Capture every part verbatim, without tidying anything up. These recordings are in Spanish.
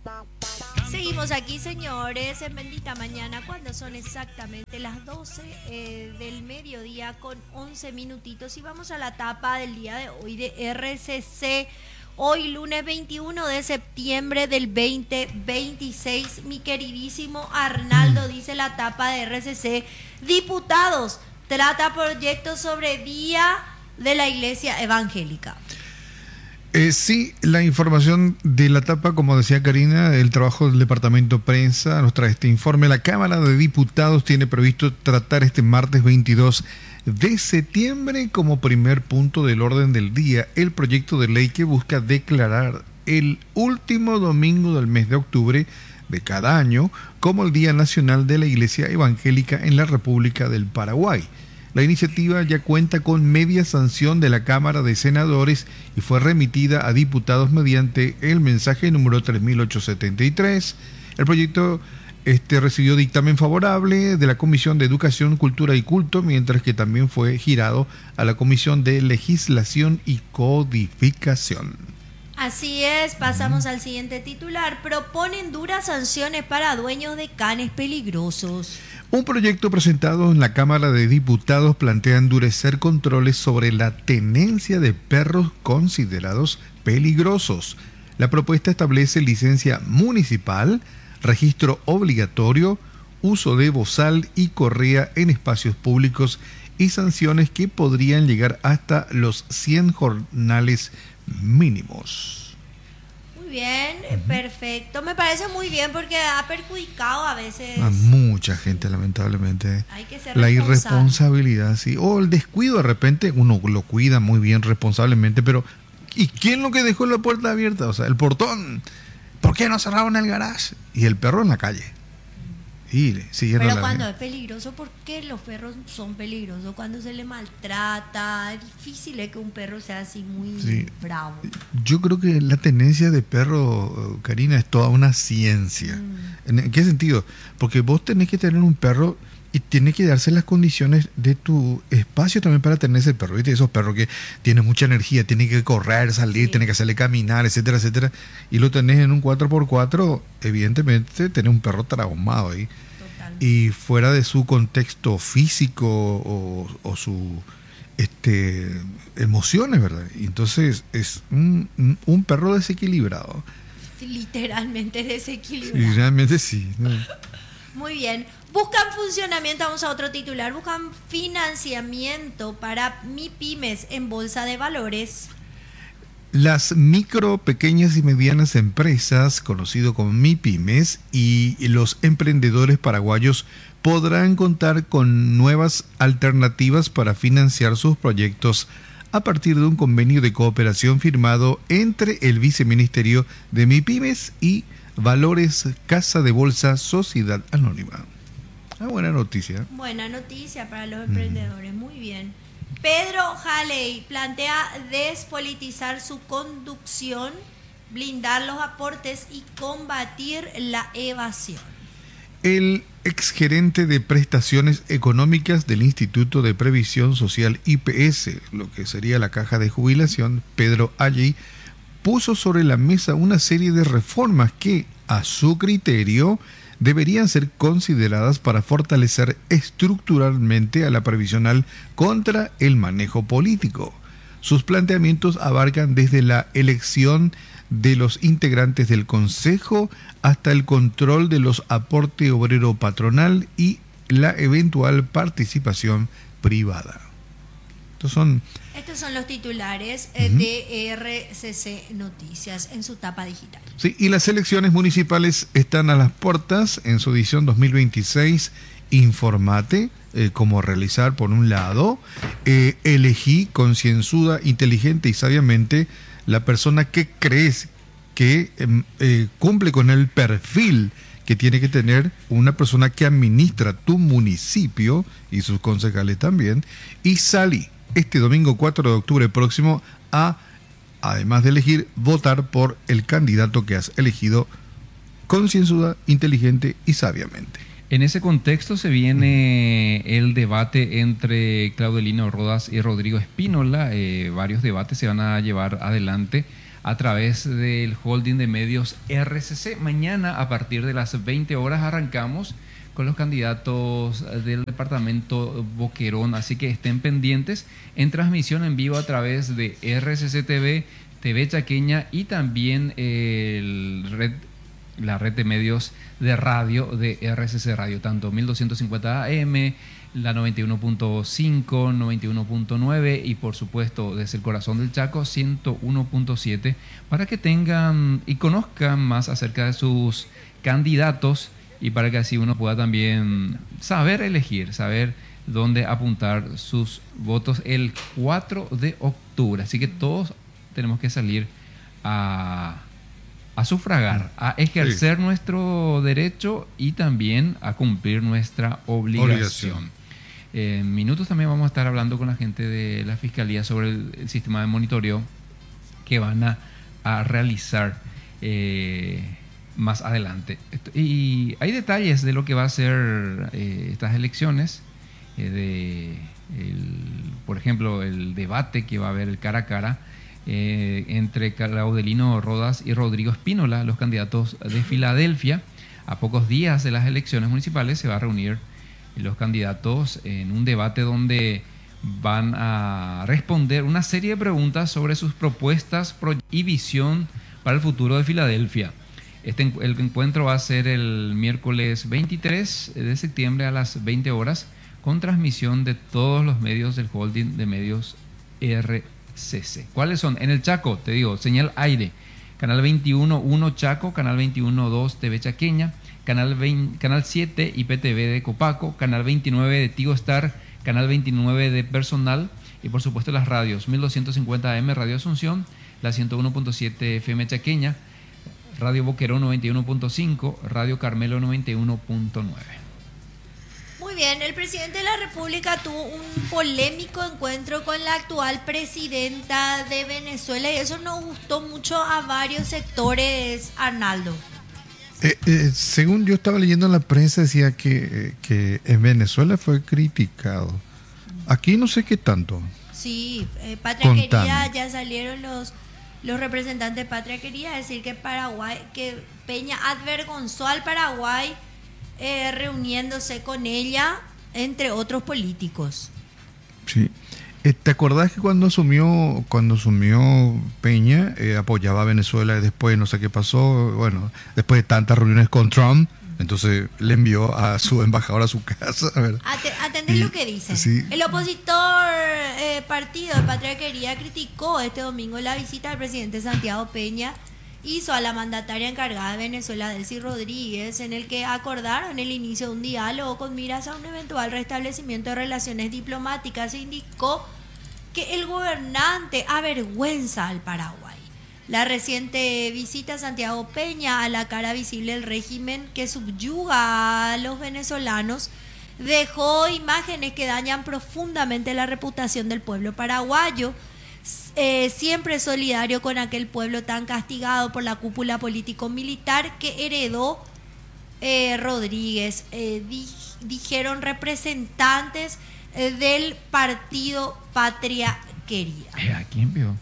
Seguimos aquí, señores, en Bendita Mañana, cuando son exactamente las doce eh, del mediodía con once minutitos. Y vamos a la tapa del día de hoy de R C C. Hoy, lunes veintiuno de septiembre del dos mil veintiséis. Mi queridísimo Arnaldo dice la tapa de R C C. Diputados, trata proyectos sobre Día de la Iglesia Evangélica. Eh, sí, la información de la tapa, como decía Karina, el trabajo del Departamento Prensa nos trae este informe. La Cámara de Diputados tiene previsto tratar este martes veintidós de septiembre como primer punto del orden del día el proyecto de ley que busca declarar el último domingo del mes de octubre de cada año como el Día Nacional de la Iglesia Evangélica en la República del Paraguay. La iniciativa ya cuenta con media sanción de la Cámara de Senadores y fue remitida a diputados mediante el mensaje número tres mil ochocientos setenta y tres. El proyecto este, recibió dictamen favorable de la Comisión de Educación, Cultura y Culto, mientras que también fue girado a la Comisión de Legislación y Codificación. Así es, pasamos al siguiente titular. Proponen duras sanciones para dueños de canes peligrosos. Un proyecto presentado en la Cámara de Diputados plantea endurecer controles sobre la tenencia de perros considerados peligrosos. La propuesta establece licencia municipal, registro obligatorio, uso de bozal y correa en espacios públicos y sanciones que podrían llegar hasta los cien jornales mínimos. Muy bien, uh-huh. Perfecto. Me parece muy bien porque ha perjudicado a veces a mucha gente, lamentablemente. Hay que ser la irresponsabilidad, sí, o el descuido. De repente uno lo cuida muy bien responsablemente, pero ¿y quién lo que dejó la puerta abierta? O sea, el portón. ¿Por qué no cerraron el garage? Y el perro en la calle. Y siguieron. Pero la cuando vida. Es peligroso, ¿por qué los perros son peligrosos? Cuando se le maltrata, es difícil es que un perro sea así muy sí. bravo. Yo creo que la tenencia de perro, Karina, es toda una ciencia. Mm. ¿En qué sentido? Porque vos tenés que tener un perro y tiene que darse las condiciones de tu espacio también para tener ese perro. ¿Viste? Esos perros que tienen mucha energía, tienen que correr, salir, sí. tienen que hacerle caminar, etcétera, etcétera. Y lo tenés en un cuatro por cuatro, evidentemente tenés un perro traumado ahí. Totalmente. Y fuera de su contexto físico o, o su este emociones, ¿verdad? Y entonces es un, un perro desequilibrado. Literalmente desequilibrado. Sí, realmente sí. ¿No? Muy bien. Buscan funcionamiento, vamos a otro titular, buscan financiamiento para MIPYMES en Bolsa de Valores. Las micro, pequeñas y medianas empresas, conocido como MIPYMES, y los emprendedores paraguayos podrán contar con nuevas alternativas para financiar sus proyectos a partir de un convenio de cooperación firmado entre el Viceministerio de MIPYMES y Valores Casa de Bolsa Sociedad Anónima. Ah, buena noticia. Buena noticia para los emprendedores, mm. muy bien. Pedro Halley plantea despolitizar su conducción, blindar los aportes y combatir la evasión. El exgerente de prestaciones económicas del Instituto de Previsión Social I P S, lo que sería la caja de jubilación, Pedro Halley, puso sobre la mesa una serie de reformas que, a su criterio, deberían ser consideradas para fortalecer estructuralmente a la previsional contra el manejo político. Sus planteamientos abarcan desde la elección de los integrantes del Consejo hasta el control de los aportes obrero patronal y la eventual participación privada. Estos son, Estos son los titulares eh, uh-huh. de R C C Noticias en su tapa digital. Sí, y las elecciones municipales están a las puertas. En su edición dos mil veintiséis, informate eh, cómo realizar, por un lado, eh, elegí concienzuda, inteligente y sabiamente la persona que crees que eh, eh, cumple con el perfil que tiene que tener una persona que administra tu municipio y sus concejales también, y salí este domingo cuatro de octubre próximo a, además de elegir, votar por el candidato que has elegido concienzuda, inteligente y sabiamente. En ese contexto se viene el debate entre Claudelino Rodas y Rodrigo Espínola. Eh, varios debates se van a llevar adelante a través del holding de medios R C C. Mañana a partir de las veinte horas arrancamos con los candidatos del departamento Boquerón, así que estén pendientes en transmisión en vivo a través de R C C T V, T V Chaqueña y también el red, la red de medios de radio de R C C Radio, tanto mil doscientos cincuenta A M, la noventa y uno punto cinco, noventa y uno punto nueve y por supuesto desde el corazón del Chaco ciento uno punto siete, para que tengan y conozcan más acerca de sus candidatos y para que así uno pueda también saber elegir, saber dónde apuntar sus votos el cuatro de octubre. Así que todos tenemos que salir a, a sufragar, a ejercer sí. nuestro derecho y también a cumplir nuestra obligación. obligación. En minutos también vamos a estar hablando con la gente de la Fiscalía sobre el, el sistema de monitoreo que van a, a realizar eh, más adelante. Y hay detalles de lo que va a ser eh, estas elecciones, eh, de el, por ejemplo, el debate que va a haber el cara a cara eh, entre Claudelino Rodas y Rodrigo Espínola, los candidatos de Filadelfia. A pocos días de las elecciones municipales se va a reunir los candidatos en un debate donde van a responder una serie de preguntas sobre sus propuestas y visión para el futuro de Filadelfia. Este, el encuentro va a ser el miércoles veintitrés de septiembre a las veinte horas con transmisión de todos los medios del holding de medios R C C. ¿Cuáles son? En el Chaco, te digo, señal aire, canal veintiuno punto uno Chaco, canal veintiuno punto dos T V Chaqueña, Canal, veinte, canal siete I P T V de Copaco, Canal veintinueve de Tigo Star, Canal veintinueve de Personal y por supuesto las radios mil doscientos cincuenta A M Radio Asunción, la ciento uno punto siete F M Chaqueña, Radio Boquerón noventa y uno punto cinco, Radio Carmelo noventa y uno punto nueve. Muy bien, el presidente de la República tuvo un polémico encuentro con la actual presidenta de Venezuela y eso nos gustó mucho a varios sectores, Arnaldo. Eh, eh, según yo estaba leyendo en la prensa, decía que, que en Venezuela fue criticado. Aquí no sé qué tanto. Sí, eh, Patria Contame. Querida, ya salieron los, los representantes de Patria Querida a decir que Paraguay, que Peña advergonzó al Paraguay eh, reuniéndose con ella, entre otros políticos. Sí. ¿Te acordás que cuando asumió cuando asumió Peña eh, apoyaba a Venezuela y después no sé qué pasó? Bueno, después de tantas reuniones con Trump, entonces le envió a su embajador a su casa. Atendé lo que dice. Sí. El opositor eh, partido de Patria Querida criticó este domingo la visita del presidente Santiago Peña hizo a la mandataria encargada de Venezuela, Delcy Rodríguez, en el que acordaron el inicio de un diálogo con miras a un eventual restablecimiento de relaciones diplomáticas. Se indicó que el gobernante avergüenza al Paraguay. La reciente visita a Santiago Peña a la cara visible del régimen que subyuga a los venezolanos dejó imágenes que dañan profundamente la reputación del pueblo paraguayo. Eh, siempre solidario con aquel pueblo tan castigado por la cúpula político-militar que heredó eh, Rodríguez, eh, di, dijeron representantes eh, del partido Patria Querida. ¿A quién vio?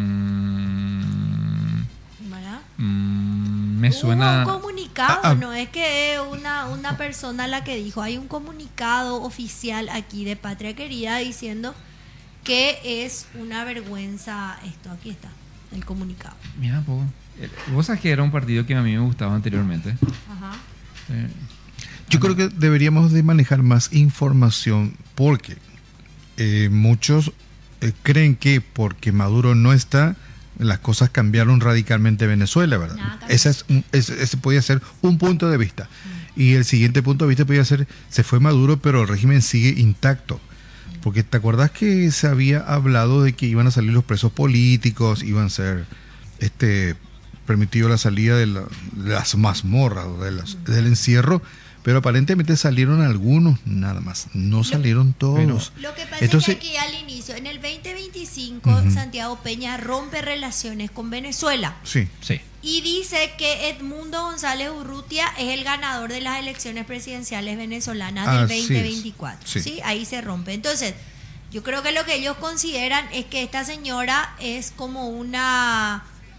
Mm, ¿Verdad? Mm, me suena... Hubo un comunicado, ah, ah. no es que es una, una persona la que dijo, hay un comunicado oficial aquí de Patria Querida diciendo que es una vergüenza esto. Aquí está, el comunicado. Mira, poco. Vos sabés que era un partido que a mí me gustaba anteriormente. Ajá. Eh, Yo creo que deberíamos de manejar más información porque eh, muchos eh, creen que porque Maduro no está, las cosas cambiaron radicalmente en Venezuela, ¿verdad? Ese, es un, ese, ese podría ser un punto de vista. Mm. Y el siguiente punto de vista podría ser, se fue Maduro, pero el régimen sigue intacto. Porque te acuerdas que se había hablado de que iban a salir los presos políticos, iban a ser este permitido la salida de, la, de las mazmorras, de las, del encierro, pero aparentemente salieron algunos nada más, no salieron todos. Lo que pasa Entonces, es que aquí al inicio, en el veinte veinticinco, uh-huh. Santiago Peña rompe relaciones con Venezuela. Sí, sí. Y dice que Edmundo González Urrutia es el ganador de las elecciones presidenciales venezolanas del Así veinte veinticuatro. Sí. ¿Sí? Ahí se rompe. Entonces, yo creo que lo que ellos consideran es que esta señora es como una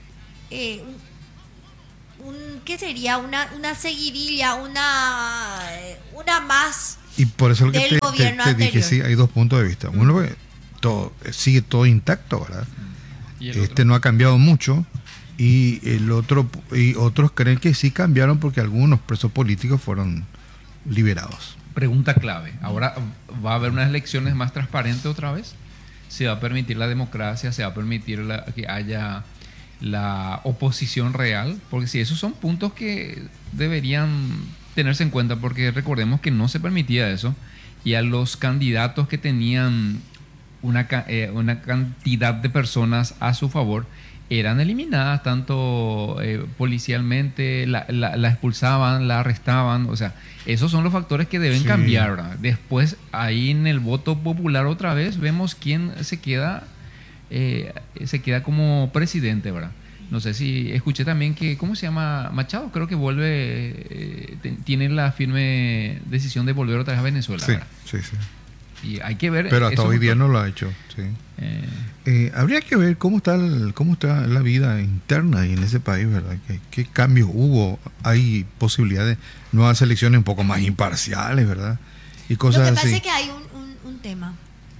eh, un, un, ¿qué sería? Una, una seguidilla, una, una más Y por eso es que del te, te, gobierno te dije, anterior. sí, hay dos puntos de vista. Uno, que todo, sigue todo intacto, ¿verdad? ¿Y el Este otro? no ha cambiado mucho. Y el otro y otros creen que sí cambiaron porque algunos presos políticos fueron liberados. Pregunta clave. Ahora va a haber unas elecciones más transparentes otra vez. Se va a permitir la democracia, se va a permitir la, que haya la oposición real, porque si esos son puntos que deberían tenerse en cuenta, porque recordemos que no se permitía eso y a los candidatos que tenían una, eh, una cantidad de personas a su favor eran eliminadas tanto eh, policialmente, la, la, la expulsaban, la arrestaban, o sea, esos son los factores que deben Sí. cambiar, ¿verdad? Después, ahí en el voto popular otra vez, vemos quién se queda, eh, se queda como presidente, ¿verdad? No sé si escuché también que, ¿cómo se llama? Machado, creo que vuelve, eh, te- tiene la firme decisión de volver otra vez a Venezuela, Sí, ¿verdad? sí, sí. Y hay que ver... Pero hasta esos hoy día factores. no lo ha hecho. Sí. Eh, Eh, habría que ver cómo está el- cómo está la vida interna ahí en ese país, ¿verdad? ¿Qué, qué cambios hubo? Hay posibilidad de nuevas elecciones un poco más imparciales, ¿verdad? Y Lo cosas que pasa así. es que hay un, un, un tema.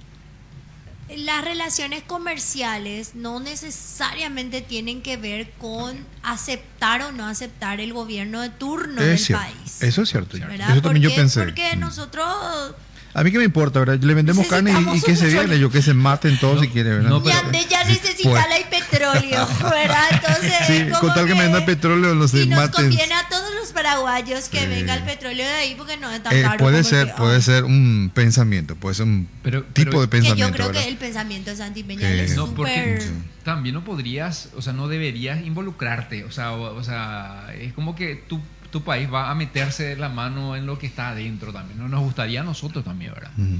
Las relaciones comerciales no necesariamente tienen que ver con aceptar o no aceptar el gobierno de turno del Es cierto. país. Eso es cierto. ¿Verdad? Eso también ¿Por yo qué? pensé. Porque Mm. nosotros A mí que me importa, ¿verdad? Le vendemos carne y, y necesitamos que se un viene, yo que se maten todos No, si quieren, ¿verdad? no, pero- ya, ya necesita Pues- la y petróleo, ¿verdad? Entonces, Sí, es como con tal que me venda petróleo, no se y nos maten. conviene a todos los paraguayos que Sí. venga el petróleo de ahí porque no es tan Eh, caro. puede como ser, que, puede ah, ser un pensamiento, puede ser un Pero- tipo pero- de que pensamiento, yo creo ¿verdad? que el pensamiento santipeñal Eh, es No, porque súper... también no podrías, o sea, no deberías involucrarte, o sea, o, o sea, es como que tu, tu país va a meterse la mano en lo que está adentro también, no nos gustaría a nosotros también, ¿verdad? Ujú.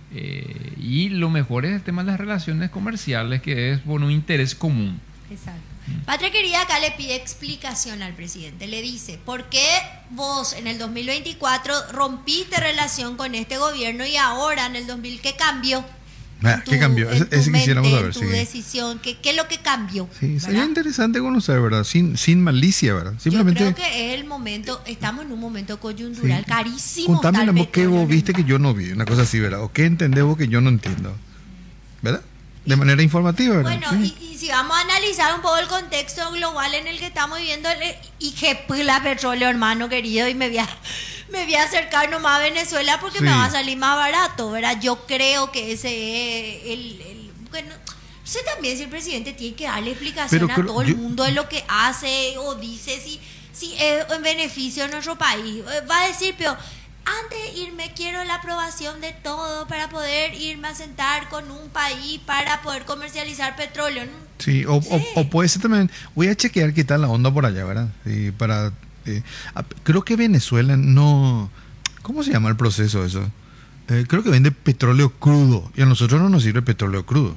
Eh, y lo mejor es el tema de las relaciones comerciales, que es por un interés común. Exacto. Patria Querida acá le pide explicación al presidente. Le dice, ¿por qué vos en el dos mil veinticuatro rompiste relación con este gobierno y ahora en el dos mil qué cambió? Ah, En ¿qué cambió? en Ese- ese mente, quisiéramos en saber, tu sí. decisión. ¿Qué, ¿Qué es lo que cambió? Sí, sería ¿verdad? interesante conocer, ¿verdad? Sin, sin malicia, ¿verdad? Simplemente Yo creo que es el momento, estamos en un momento coyuntural sí. carísimo. Contame está el la voz que petróleo vos en el viste que mar. yo no vi, una cosa así, ¿verdad? O qué entendés vos que yo no entiendo, ¿verdad? De manera informativa, ¿verdad? Bueno, Sí. y, y si vamos a analizar un poco el contexto global en el que estamos viviendo, le- y que la petróleo, hermano querido, y me voy a, me voy a acercar nomás a Venezuela porque Sí. me va a salir más barato, ¿verdad? Yo creo que ese es el... el bueno, no sé también si el presidente tiene que darle explicación Pero a creo- todo el yo- mundo de lo que hace o dice, si, si es en beneficio de nuestro país. Eh, Va a decir, pero... Antes de irme quiero la aprobación de todo para poder irme a sentar con un país para poder comercializar petróleo. Sí, o, Sí. o- o puede ser también, voy a chequear qué tal la onda por allá, ¿verdad? Sí, para, eh, a- creo que Venezuela no, ¿cómo se llama el proceso eso? Eh, creo que vende petróleo crudo y a nosotros no nos sirve petróleo crudo.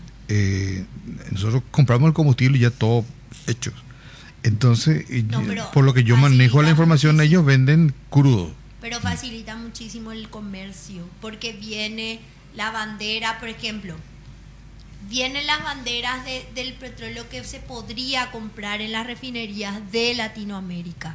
Eh, nosotros compramos el combustible y ya todo hecho. Entonces, y- No, pero por lo que yo manejo facilita la información, muchísimo. ellos venden crudo. Pero facilita muchísimo el comercio porque viene la bandera, por ejemplo, vienen las banderas de- del petróleo que se podría comprar en las refinerías de Latinoamérica.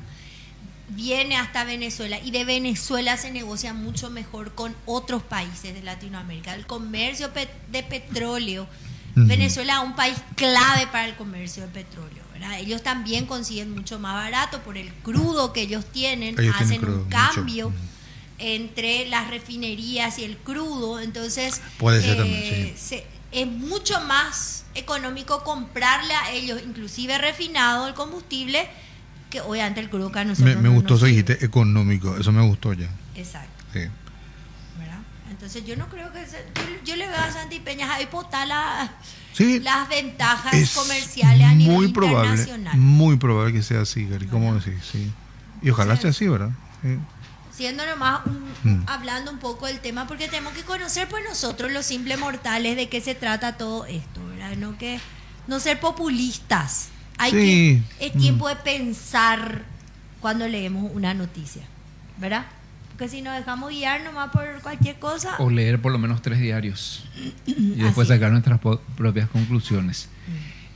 Viene hasta Venezuela y de Venezuela se negocia mucho mejor con otros países de Latinoamérica. El comercio pe- de petróleo, Ujú. Venezuela es un país clave para el comercio de petróleo, ¿verdad? Ellos también consiguen mucho más barato por el crudo que ellos tienen, Ellos tienen hacen crudo, un mucho. cambio Ujú. entre las refinerías y el crudo, entonces Puede ser eh, también, sí. se- es mucho más económico comprarle a ellos, inclusive refinado el combustible, que obviamente el crudo que a nosotros Me, me no gustó nos eso, sirve. dijiste económico, eso me gustó ya. Exacto, Sí. ¿verdad? Entonces yo no creo que se- yo, yo le veo a Santi Peñas ahí botar la- Sí, las ventajas es comerciales a nivel muy probable, internacional. muy probable que sea así, Gary, ¿cómo decís? Sí. Y ojalá Sí. sea así, ¿verdad? Sí. Siendo nomás un- Mm. hablando un poco del tema, porque tenemos que conocer pues nosotros los simples mortales de qué se trata todo esto, ¿verdad? No que no ser populistas. Hay Sí. que es Mm. tiempo de pensar cuando leemos una noticia, ¿verdad? Porque si nos dejamos guiar nomás por cualquier cosa, O leer por lo menos tres diarios y después Así es. sacar nuestras po- propias conclusiones.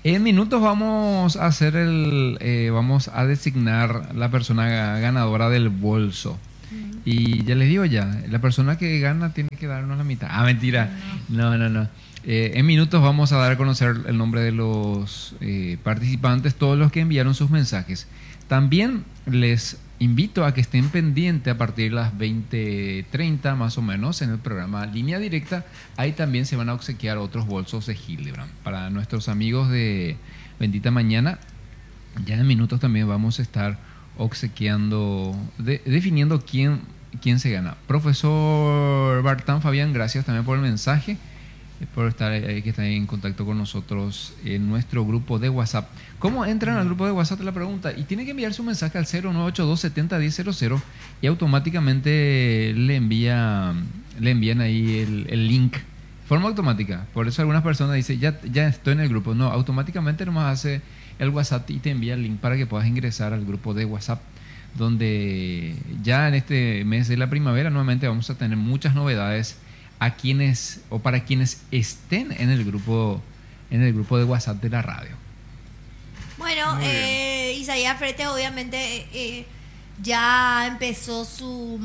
En minutos vamos a hacer el, eh, vamos a designar la persona ganadora del bolso. Uh-huh. Y ya les digo ya, la persona que gana tiene que darnos la mitad. Ah, mentira. No, no, no. Eh, en minutos vamos a dar a conocer el nombre de los eh, participantes, todos los que enviaron sus mensajes. También les invito a que estén pendientes a partir de las veinte treinta más o menos en el programa Línea Directa. Ahí también se van a obsequiar otros bolsos de Hildebrand. Para nuestros amigos de Bendita Mañana, ya en minutos también vamos a estar obsequiando, de, definiendo quién, quién se gana. Profesor Bartán Fabián, gracias también por el mensaje, por estar ahí, que está en contacto con nosotros en nuestro grupo de WhatsApp. ¿Cómo entran al grupo de WhatsApp? La pregunta. Y tiene que enviar su mensaje al cero nueve ocho dos setenta diez cero cero y automáticamente le envía le envían ahí el, el link. Forma automática. Por eso algunas personas dicen, ya, ya estoy en el grupo. No, automáticamente nomás hace el WhatsApp y te envía el link para que puedas ingresar al grupo de WhatsApp, donde ya en este mes de la primavera nuevamente vamos a tener muchas novedades a quienes o para quienes estén en el grupo en el grupo de WhatsApp de la radio. Bueno, eh, Isaías Fretes obviamente eh, ya empezó su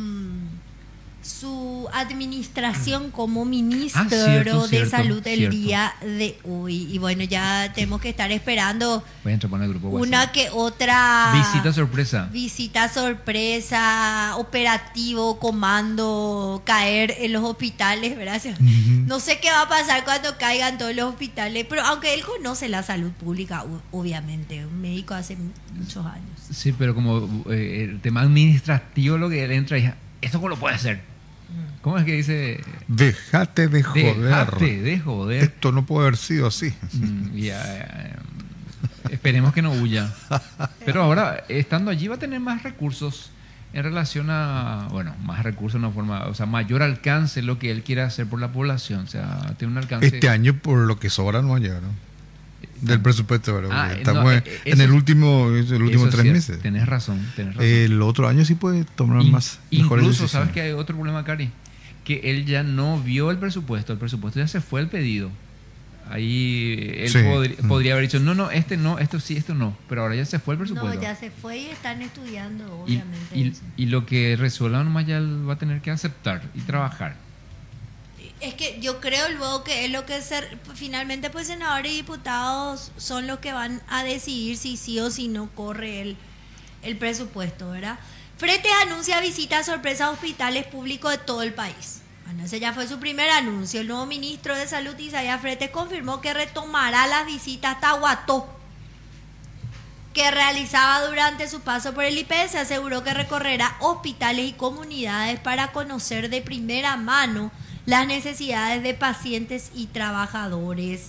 su administración como ministro ah, cierto, de cierto, salud el cierto. día de hoy. Y bueno, ya tenemos que estar esperando Voy a entrar en el grupo WhatsApp. Una que otra visita sorpresa. Visita sorpresa, operativo, comando, caer en los hospitales, ¿verdad? Uh-huh. No sé qué va a pasar cuando caigan todos los hospitales, pero aunque él conoce la salud pública, obviamente, un médico hace muchos años. Sí, pero como eh, el tema administrativo, lo que él entra y esto cómo lo puede hacer. ¿Cómo es que dice? Déjate de joder. Déjate de joder. Esto no puede haber sido así. Mm, ya, ya, esperemos que no huya. Pero ahora, estando allí, va a tener más recursos en relación a, bueno, más recursos de una forma, o sea, mayor alcance lo que él quiere hacer por la población. O sea, tiene un alcance. Este año, por lo que sobra, no llegaron. Del presupuesto, ¿verdad? Ah, estamos no, en, eso, en el último, el último tres cierto, meses. Tenés razón, tenés razón. El otro año sí puede tomar In, más. Incluso, ¿sabes que hay otro problema, Cari? Que él ya no vio el presupuesto, el presupuesto ya se fue el pedido. Ahí él sí. podría, podría haber dicho, no, no, este no, esto sí, esto no, pero ahora ya se fue el presupuesto. No, ya se fue y están estudiando, obviamente. Y, y, y lo que resuelva nomás ya él va a tener que aceptar y trabajar. Es que yo creo luego que es lo que ser, finalmente pues senadores y diputados son los que van a decidir si sí o si no corre el, el presupuesto, ¿verdad? Fretes anuncia visitas sorpresa a hospitales públicos de todo el país. Bueno, ese ya fue su primer anuncio. El nuevo ministro de Salud, Isaías Fretes, confirmó que retomará las visitas a Tahuató, que realizaba durante su paso por el I P E. Se aseguró que recorrerá hospitales y comunidades para conocer de primera mano las necesidades de pacientes y trabajadores.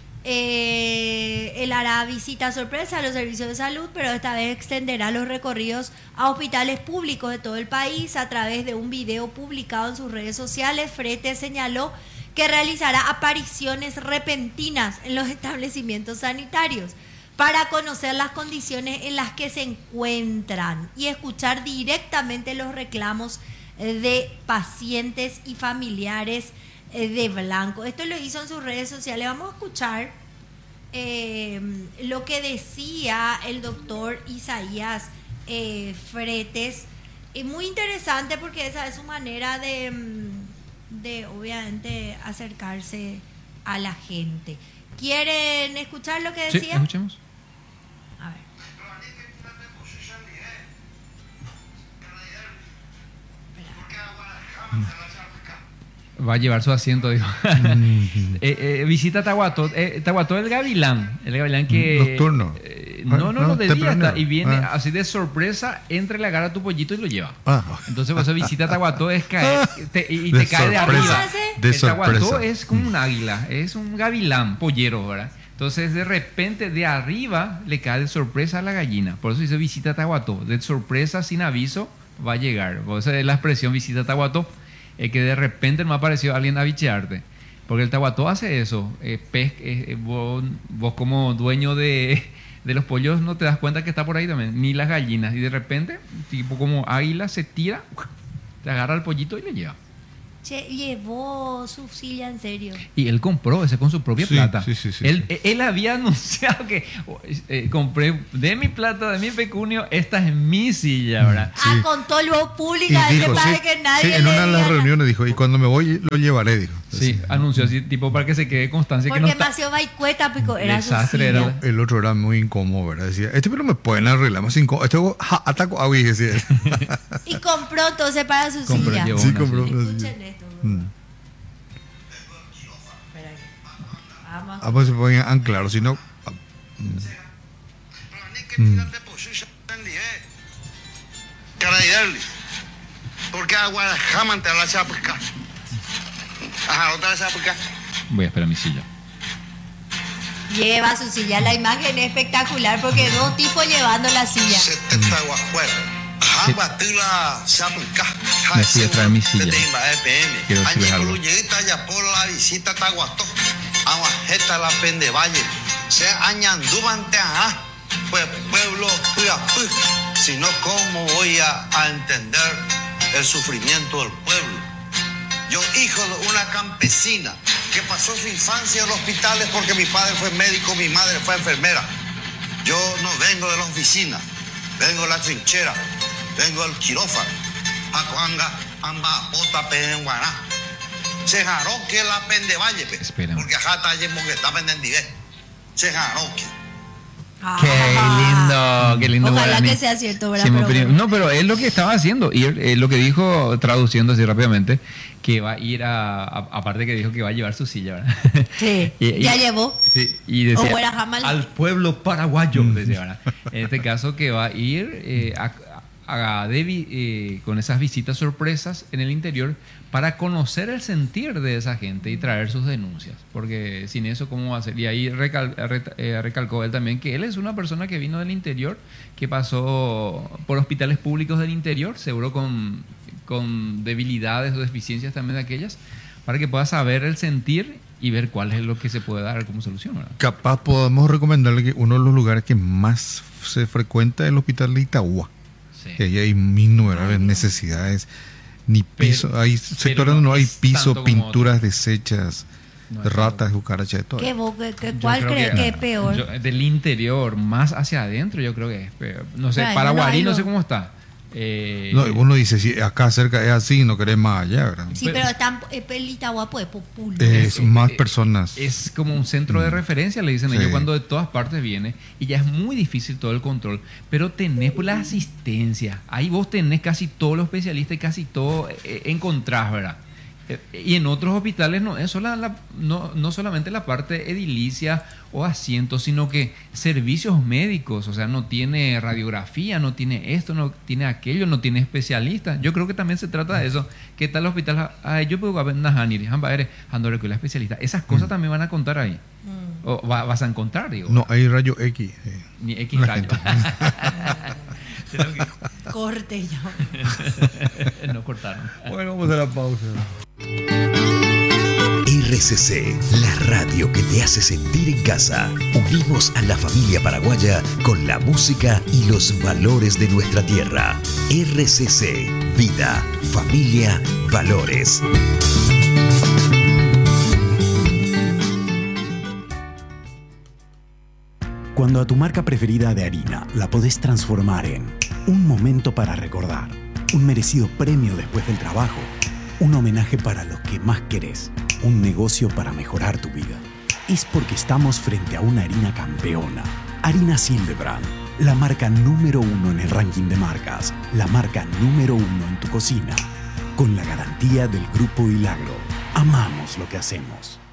Eh, él hará visita sorpresa a los servicios de salud, pero esta vez extenderá los recorridos a hospitales públicos de todo el país. A través de un video publicado en sus redes sociales, Fretes señaló que realizará apariciones repentinas en los establecimientos sanitarios para conocer las condiciones en las que se encuentran y escuchar directamente los reclamos de pacientes y familiares de Blanco. Esto lo hizo en sus redes sociales. Vamos a escuchar eh, lo que decía el doctor Isaías eh, Fretes. Es muy interesante porque esa es su manera de, de obviamente acercarse a la gente. ¿Quieren escuchar lo que decía? Sí, escuchemos. A ver. Va a llevar su asiento, digo. eh, eh, visita Tahuató. Eh, Tahuató es el gavilán. El gavilán que... Nocturno. Eh, no, no, no, no, de día está. Y viene ah. así de sorpresa, entra y le agarra tu pollito y lo lleva. Ah. Entonces, pues, visita Tahuató es caer te, y de te cae de arriba. De el Tahuató es como un águila, es un gavilán, pollero, ¿verdad? Entonces, de repente, de arriba le cae de sorpresa a la gallina. Por eso dice visita Tahuató. De sorpresa, sin aviso, va a llegar. Por eso es la expresión visita Tahuató. Es que de repente me ha aparecido alguien a bichearte. Porque el Tahuató hace eso. Eh, pes, eh, vos, vos como dueño de, de los pollos no te das cuenta que está por ahí también. Ni las gallinas. Y de repente, tipo como águila, se tira, te agarra el pollito y le lleva. Che, llevó su silla en serio. Y él compró ese con su propia Sí, plata. sí, sí, sí, él, sí. él había anunciado que eh, compré de mi plata, de mi pecunio, esta es mi silla, ¿verdad? Ah, Sí. con todo luego Y pública, dijo, para sí, que nadie sí, en le una de las diga reuniones dijo, y cuando me voy lo llevaré, dijo. Sí, Así. anunció así, tipo para que se quede constancia que no Porque está. Maceo Baicueta, pico, era su Desastre silla. era. El otro era muy incómodo, ¿verdad? Decía, este pero me pueden arreglar más incómodo. Este ja, ataco a decía. Y compró entonces para su Compró, silla. llevó Sí, una compró. silla. Escuchen esto. Mm. Espera. Vamos. Ah, pues se ponen anclados, si no. ah, mm. Porque agua jamás te la chapuca. Ajá, otra chapuca. Voy a esperar mi silla. Lleva su silla. La imagen es espectacular porque dos tipos llevando la silla. Se te está guajuera. Ajá, batila chapuca. Me fui a traer mi silla. Quiero decirles algo. ya por la visita taguato. Agua jeta la pendevalle. Se añandubante ajá. Pues pueblo tuyapu. Si no, ¿cómo voy a, a entender el sufrimiento del pueblo? Yo, hijo de una campesina que pasó su infancia en los hospitales porque mi padre fue médico, mi madre fue enfermera. Yo no vengo de la oficina, vengo de la trinchera, vengo del quirófano. Acuanga, amba, ota, penguaná. Se jaró que la pendevalle, pe. Espera. Porque ajá, está yendo que está pendiente. Se jaró que. Qué lindo, qué lindo. Ojalá guaraní. que sea cierto, ¿verdad? Sí, Pero pero- bueno. no, pero es lo que estaba haciendo. Y él- él lo que dijo, traduciendo así rápidamente, que va a ir a, a- aparte que dijo que va a llevar su silla, ¿verdad? Sí, Y- ya y- llevó. Sí, y decía, O fuera jamal. al pueblo paraguayo, decía, ¿verdad? En este caso que va a ir eh, a, a Devi, eh, con esas visitas sorpresas en el interior para conocer el sentir de esa gente y traer sus denuncias, porque sin eso cómo va a ser. Y ahí recal- re- eh, recalcó él también que él es una persona que vino del interior, que pasó por hospitales públicos del interior, seguro con, con debilidades o deficiencias también de aquellas, para que pueda saber el sentir y ver cuál es lo que se puede dar como solución, ¿verdad? Capaz podemos recomendarle que uno de los lugares que más se frecuenta es el hospital de Itagua. Sí. Que ahí hay innumerables necesidades. Ni piso, Pero- hay pero sectores no donde no hay es piso, tanto como pinturas otros. desechas, No es ratas, cucarachas, de todo. ¿Qué, vos- qué- qué- Yo ¿Cuál creo crees que, es peor? yo- del interior, más hacia adentro, yo creo que es peor. No sé, Ay, Paraguarí, no, no no, sé no. cómo está. Eh, No, y uno dice, si acá cerca es así, no querés más allá, ¿verdad? Sí, pero están eh, pelita guapo, es popular. Es eh, más eh, personas. Es como un centro de referencia, le dicen Sí. ellos, cuando de todas partes viene y ya es muy difícil todo el control, pero tenés pues, la asistencia. Ahí vos tenés casi todos los especialistas y casi todo eh, encontrás, ¿verdad? Eh, Y en otros hospitales no es sola la- no, no solamente la parte edilicia o asientos, sino que servicios médicos, o sea, no tiene radiografía, no tiene esto, no tiene aquello, no tiene especialistas. Yo creo que también se trata de eso. ¿Qué tal el hospital? Ah, yo puedo ver una hanir, ando la especialista. Esas cosas Mm. también van a contar ahí. O va- vas a encontrar, digo. No, hay rayo X. eh. Ni X La rayo. Creo que- Corte ya. no cortaron. Bueno, vamos a la pausa. R C C, la radio que te hace sentir en casa. Unimos a la familia paraguaya con la música y los valores de nuestra tierra. R C C, vida, familia, valores. Cuando a tu marca preferida de harina la podés transformar en un momento para recordar, un merecido premio después del trabajo, un homenaje para los que más querés, un negocio para mejorar tu vida, es porque estamos frente a una harina campeona. Harina Sildebrand, la marca número uno en el ranking de marcas, la marca número uno en tu cocina, con la garantía del Grupo Hilagro. Amamos lo que hacemos.